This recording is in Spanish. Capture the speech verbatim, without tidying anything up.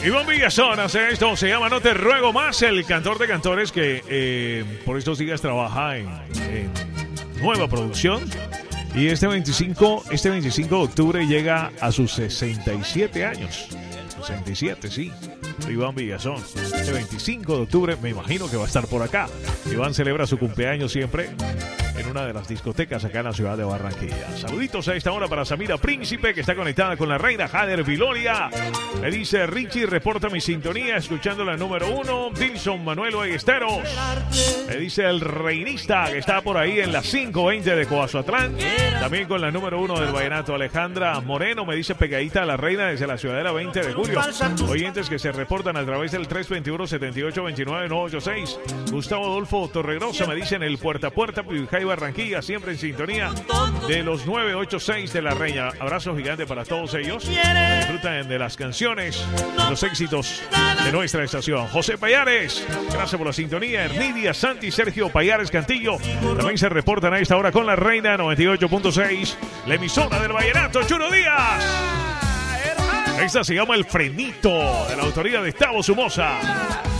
Iván Villazón hace esto, se llama No Te Ruego Más, el cantor de cantores que eh, por estos días trabaja en, en nueva producción. Y este veinticinco, este veinticinco de octubre llega a sus sesenta y siete años. sesenta y siete, sí. Iván Villazón. Este veinticinco de octubre me imagino que va a estar por acá. Iván celebra su cumpleaños siempre en una de las discotecas acá en la ciudad de Barranquilla. Saluditos a esta hora para Samira Príncipe, que está conectada con la reina Jader Viloria. Me dice Richie, reporta mi sintonía, escuchando la número uno. Dilson Manuel Ballesteros. Me dice el reinista, que está por ahí en la cinco veinte de Coazuatlán. También con la número uno del vallenato, Alejandra Moreno. Me dice pegadita a la reina desde la ciudadela veinte de julio. Oyentes que se reportan a través del tres dos uno, siete ocho dos nueve, nueve ocho seis. Gustavo Adolfo Torregrosa me dice en el puerta a puerta, Pibijay, Barranquilla, siempre en sintonía de los nueve ocho seis de la reina. Abrazo gigante para todos ellos. Disfrutan de las canciones, los éxitos de nuestra estación. José Payares, gracias por la sintonía. Ernidia, Santi, Sergio Payares Cantillo también se reportan a esta hora con la reina noventa y ocho punto seis, la emisora del vallenato. Chuno Díaz. Esta se llama El Frenito, de la autoría de Gustavo Somoza.